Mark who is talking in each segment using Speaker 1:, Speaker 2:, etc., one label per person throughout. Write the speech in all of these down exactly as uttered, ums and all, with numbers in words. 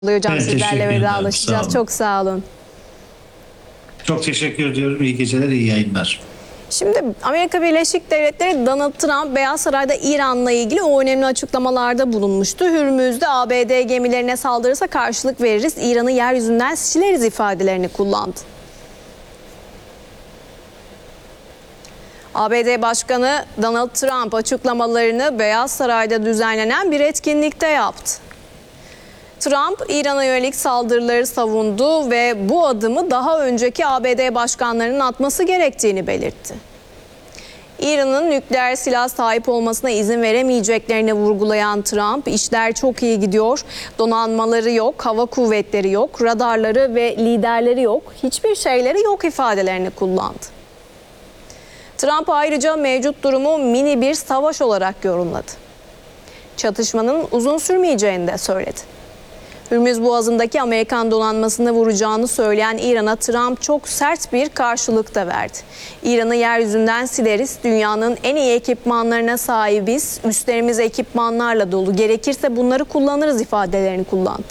Speaker 1: Hocam
Speaker 2: Ben
Speaker 1: sizlerle
Speaker 2: teşekkür ederim.
Speaker 1: vedalaşacağız.
Speaker 2: Sağ olun.
Speaker 1: Çok sağ olun.
Speaker 2: Çok teşekkür ediyorum. İyi geceler, iyi yayınlar.
Speaker 1: Şimdi Amerika Birleşik Devletleri Donald Trump Beyaz Saray'da İran'la ilgili o önemli açıklamalarda bulunmuştu. Hürmüz'de A B D gemilerine saldırırsa karşılık veririz, İran'ı yeryüzünden sileriz ifadelerini kullandı. A B D Başkanı Donald Trump açıklamalarını Beyaz Saray'da düzenlenen bir etkinlikte yaptı. Trump, İran'a yönelik saldırıları savundu ve bu adımı daha önceki A B D başkanlarının atması gerektiğini belirtti. İran'ın nükleer silah sahip olmasına izin veremeyeceklerini vurgulayan Trump, işler çok iyi gidiyor, donanmaları yok, hava kuvvetleri yok, radarları ve liderleri yok, hiçbir şeyleri yok ifadelerini kullandı. Trump ayrıca mevcut durumu mini bir savaş olarak yorumladı. Çatışmanın uzun sürmeyeceğini de söyledi. Hürmüz Boğazı'ndaki Amerikan donanmasını vuracağını söyleyen İran'a Trump çok sert bir karşılık da verdi. İran'ı yeryüzünden sileriz, dünyanın en iyi ekipmanlarına sahibiz, üslerimiz ekipmanlarla dolu, gerekirse bunları kullanırız ifadelerini kullandı.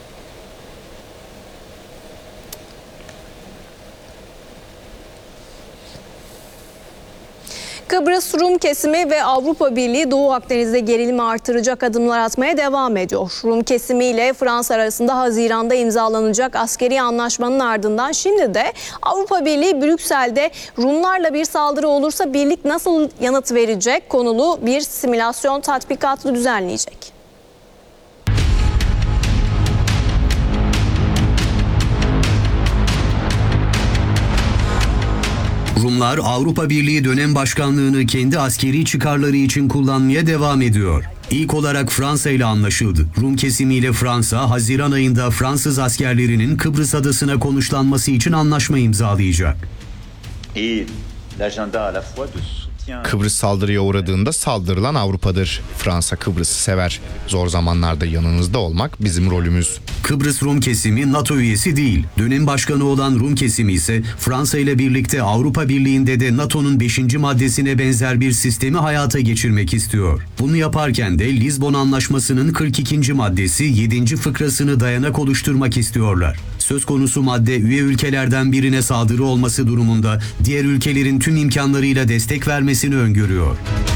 Speaker 1: Kıbrıs Rum kesimi ve Avrupa Birliği Doğu Akdeniz'de gerilimi artıracak adımlar atmaya devam ediyor. Rum kesimi ile Fransa arasında Haziran'da imzalanacak askeri anlaşmanın ardından şimdi de Avrupa Birliği Brüksel'de Rumlarla bir saldırı olursa birlik nasıl yanıt verecek konulu bir simülasyon tatbikatı düzenleyecek.
Speaker 3: Rumlar Avrupa Birliği dönem başkanlığını kendi askeri çıkarları için kullanmaya devam ediyor. İlk olarak Fransa ile anlaşıldı. Rum kesimiyle Fransa, Haziran ayında Fransız askerlerinin Kıbrıs adasına konuşlanması için anlaşma imzalayacak.
Speaker 4: Kıbrıs saldırıya uğradığında saldırılan Avrupa'dır. Fransa Kıbrıs'ı sever. Zor zamanlarda yanınızda olmak bizim rolümüz.
Speaker 3: Kıbrıs Rum kesimi NATO üyesi değil. Dönem başkanı olan Rum kesimi ise Fransa ile birlikte Avrupa Birliği'nde de NATO'nun beşinci maddesine benzer bir sistemi hayata geçirmek istiyor. Bunu yaparken de Lizbon Anlaşması'nın kırk ikinci maddesi yedinci fıkrasını dayanak oluşturmak istiyorlar. Söz konusu madde üye ülkelerden birine saldırı olması durumunda diğer ülkelerin tüm imkanlarıyla destek vermesini öngörüyor.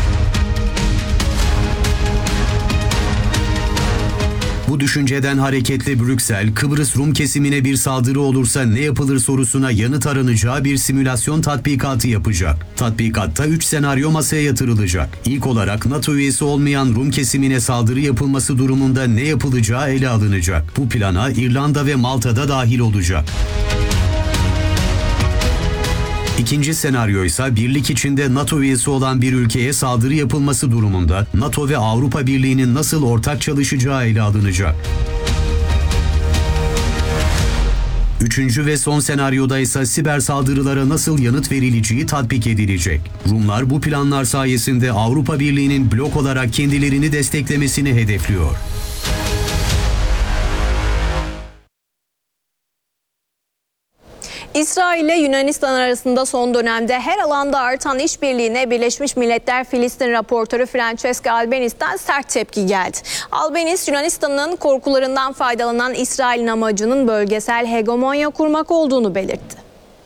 Speaker 3: Bu düşünceden hareketle Brüksel, Kıbrıs Rum kesimine bir saldırı olursa ne yapılır sorusuna yanıt aranacağı bir simülasyon tatbikatı yapacak. Tatbikatta üç senaryo masaya yatırılacak. İlk olarak NATO üyesi olmayan Rum kesimine saldırı yapılması durumunda ne yapılacağı ele alınacak. Bu plana İrlanda ve Malta'da dahil olacak. İkinci senaryo ise birlik içinde NATO üyesi olan bir ülkeye saldırı yapılması durumunda NATO ve Avrupa Birliği'nin nasıl ortak çalışacağı ele alınacak. Üçüncü ve son senaryoda ise siber saldırılara nasıl yanıt verileceği tatbik edilecek. Rumlar bu planlar sayesinde Avrupa Birliği'nin blok olarak kendilerini desteklemesini hedefliyor.
Speaker 1: İsrail ile Yunanistan arasında son dönemde her alanda artan işbirliğine Birleşmiş Milletler Filistin raportörü Francesca Albanis'ten sert tepki geldi. Albanis, Yunanistan'ın korkularından faydalanan İsrail'in amacının bölgesel hegemonya kurmak olduğunu belirtti.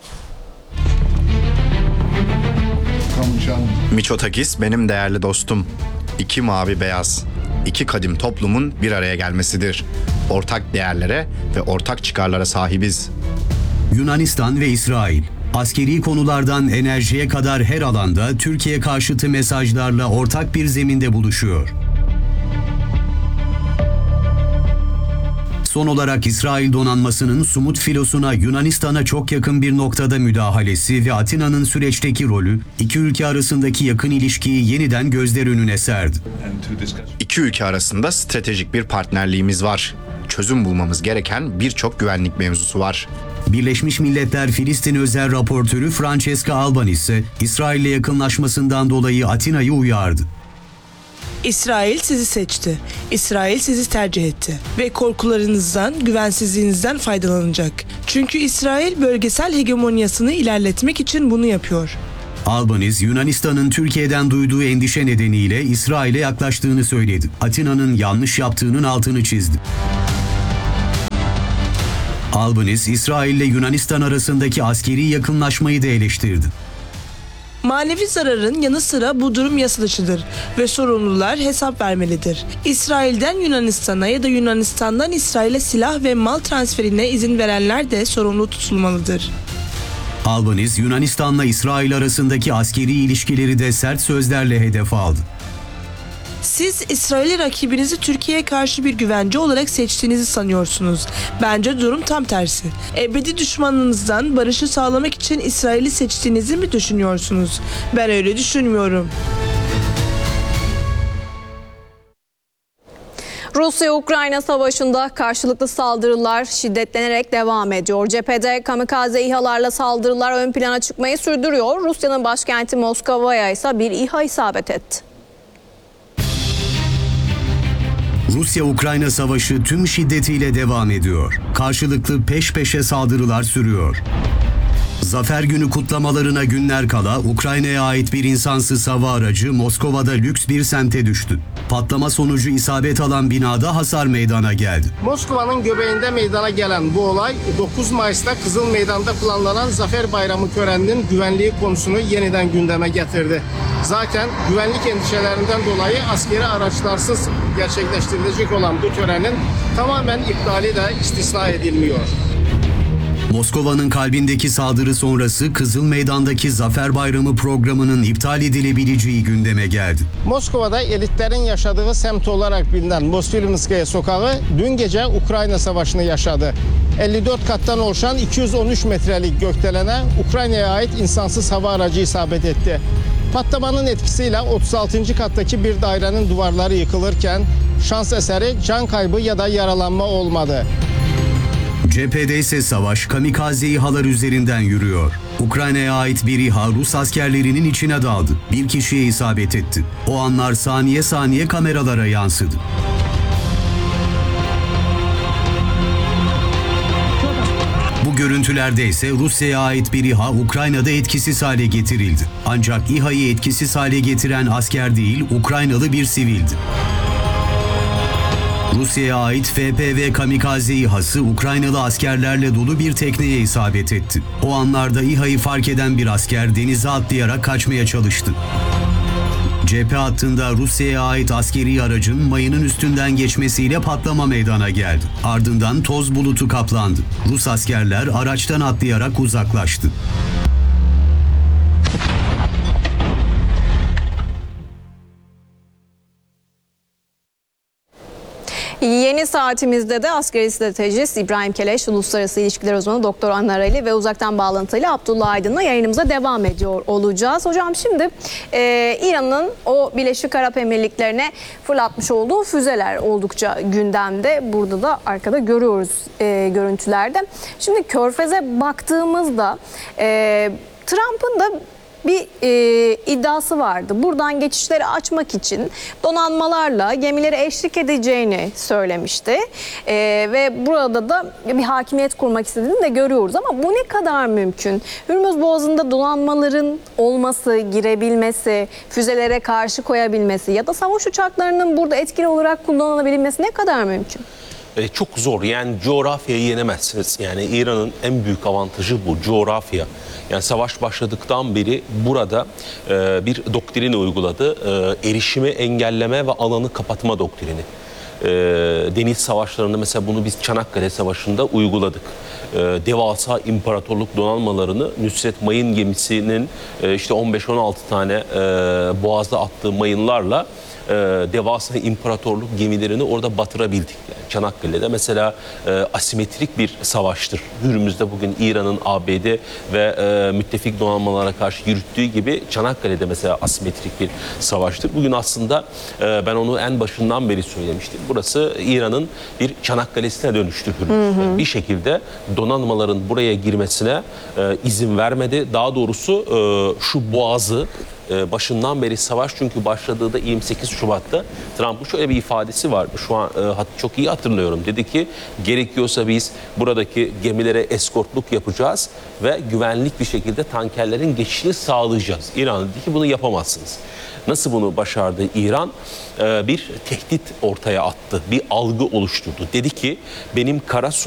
Speaker 4: Mitsotakis benim değerli dostum. İki mavi beyaz, iki kadim toplumun bir araya gelmesidir. Ortak değerlere ve ortak çıkarlara sahibiz.
Speaker 3: Yunanistan ve İsrail, askeri konulardan enerjiye kadar her alanda Türkiye karşıtı mesajlarla ortak bir zeminde buluşuyor. Son olarak İsrail donanmasının Sumut filosuna Yunanistan'a çok yakın bir noktada müdahalesi ve Atina'nın süreçteki rolü iki ülke arasındaki yakın ilişkiyi yeniden gözler önüne serdi.
Speaker 4: İki ülke arasında stratejik bir partnerliğimiz var. Çözüm bulmamız gereken birçok güvenlik mevzusu var.
Speaker 3: Birleşmiş Milletler Filistin özel raportörü Francesca Albanese ise İsrail'le yakınlaşmasından dolayı Atina'yı uyardı.
Speaker 5: İsrail sizi seçti. İsrail sizi tercih etti. Ve korkularınızdan, güvensizliğinizden faydalanacak. Çünkü İsrail bölgesel hegemonyasını ilerletmek için bunu yapıyor.
Speaker 3: Albanese, Yunanistan'ın Türkiye'den duyduğu endişe nedeniyle İsrail'e yaklaştığını söyledi. Atina'nın yanlış yaptığının altını çizdi. Albanese, İsrail ile Yunanistan arasındaki askeri yakınlaşmayı da eleştirdi.
Speaker 5: Manevi zararın yanı sıra bu durum yasa dışıdır ve sorumlular hesap vermelidir. İsrail'den Yunanistan'a ya da Yunanistan'dan İsrail'e silah ve mal transferine izin verenler de sorumlu tutulmalıdır.
Speaker 3: Albanese, Yunanistan'la İsrail arasındaki askeri ilişkileri de sert sözlerle hedef aldı.
Speaker 5: Siz İsrail'i rakibinizi Türkiye'ye karşı bir güvence olarak seçtiğinizi sanıyorsunuz. Bence durum tam tersi. Ebedi düşmanınızdan barışı sağlamak için İsrail'i seçtiğinizi mi düşünüyorsunuz? Ben öyle düşünmüyorum.
Speaker 1: Rusya-Ukrayna savaşında karşılıklı saldırılar şiddetlenerek devam ediyor. Cephede kamikaze İHA'larla saldırılar ön plana çıkmayı sürdürüyor. Rusya'nın başkenti Moskova'ya ise bir İHA isabet etti.
Speaker 3: Rusya-Ukrayna savaşı tüm şiddetiyle devam ediyor. Karşılıklı peş peşe saldırılar sürüyor. Zafer Günü kutlamalarına günler kala Ukrayna'ya ait bir insansız hava aracı Moskova'da lüks bir semte düştü. Patlama sonucu isabet alan binada hasar meydana geldi.
Speaker 6: Moskova'nın göbeğinde meydana gelen bu olay dokuz Mayıs'ta Kızıl Meydan'da kullanılan Zafer Bayramı töreninin güvenliği konusunu yeniden gündeme getirdi. Zaten güvenlik endişelerinden dolayı askeri araçlarsız gerçekleştirilecek olan bu törenin tamamen iptali de istisna edilmiyor.
Speaker 3: Moskova'nın kalbindeki saldırı sonrası Kızıl Meydan'daki Zafer Bayramı programının iptal edilebileceği gündeme geldi.
Speaker 6: Moskova'da elitlerin yaşadığı semt olarak bilinen Mosfilmskaya sokağı dün gece Ukrayna Savaşı'nı yaşadı. elli dört kattan oluşan iki yüz on üç metrelik gökdelene Ukrayna'ya ait insansız hava aracı isabet etti. Patlamanın etkisiyle otuz altıncı kattaki bir dairenin duvarları yıkılırken şans eseri can kaybı ya da yaralanma olmadı.
Speaker 3: Cephede ise savaş kamikaze İHA'lar üzerinden yürüyor. Ukrayna'ya ait bir İHA Rus askerlerinin içine daldı. Bir kişiye isabet etti. O anlar saniye saniye kameralara yansıdı. Bu görüntülerde ise Rusya'ya ait bir İHA Ukrayna'da etkisiz hale getirildi. Ancak İHA'yı etkisiz hale getiren asker değil, Ukraynalı bir sivildi. Rusya'ya ait F P V kamikaze İHA'sı Ukraynalı askerlerle dolu bir tekneye isabet etti. O anlarda İHA'yı fark eden bir asker denize atlayarak kaçmaya çalıştı. Cephe hattında Rusya'ya ait askeri aracın mayının üstünden geçmesiyle patlama meydana geldi. Ardından toz bulutu kaplandı. Rus askerler araçtan atlayarak uzaklaştı.
Speaker 1: Yeni saatimizde de askeri stratejist İbrahim Keleş, uluslararası ilişkiler uzmanı Doktor Anna Arali ve uzaktan bağlantıyla Abdullah Aydın'la yayınımıza devam ediyor olacağız. Hocam şimdi e, İran'ın o Birleşik Arap Emirlikleri'ne fırlatmış olduğu füzeler oldukça gündemde. Burada da arkada görüyoruz e, görüntülerde. Şimdi Körfez'e baktığımızda e, Trump'ın da bir e, iddiası vardı. Buradan geçişleri açmak için donanmalarla gemilere eşlik edeceğini söylemişti. E, ve burada da bir hakimiyet kurmak istediğini de görüyoruz. Ama bu ne kadar mümkün? Hürmüz Boğazı'nda donanmaların olması, girebilmesi, füzelere karşı koyabilmesi ya da savaş uçaklarının burada etkili olarak kullanılabilmesi ne kadar mümkün?
Speaker 7: E, çok zor. Yani coğrafyayı yenemezsiniz. Yani İran'ın en büyük avantajı bu, coğrafya. Yani savaş başladıktan beri burada e, bir doktrini uyguladı. E, erişimi engelleme ve alanı kapatma doktrini. E, deniz savaşlarında mesela bunu biz Çanakkale Savaşı'nda uyguladık. E, devasa imparatorluk donanmalarını Nusret Mayın gemisinin e, işte on beş on altı tane e, boğazda attığı mayınlarla e, devasa imparatorluk gemilerini orada batırabildik. Yani Çanakkale'de mesela e, asimetrik bir savaştır. Hürmüz'de bugün İran'ın A B D ve e, müttefik donanmalara karşı yürüttüğü gibi Çanakkale'de mesela asimetrik bir savaştır. Bugün aslında e, ben onu en başından beri söylemiştim. Burası İran'ın bir Çanakkale'sine dönüştü Hürmüz. Hı hı. Bir şekilde donanmaların buraya girmesine e, izin vermedi. Daha doğrusu e, şu boğazı başından beri savaş çünkü başladığı da yirmi sekiz Şubat'ta Trump'ın şöyle bir ifadesi vardı. Şu an çok iyi hatırlıyorum. Dedi ki gerekiyorsa biz buradaki gemilere eskortluk yapacağız ve güvenlik bir şekilde tankerlerin geçişini sağlayacağız. İran dedi ki bunu yapamazsınız. Nasıl bunu başardı İran? Bir tehdit ortaya attı. Bir algı oluşturdu. Dedi ki benim kara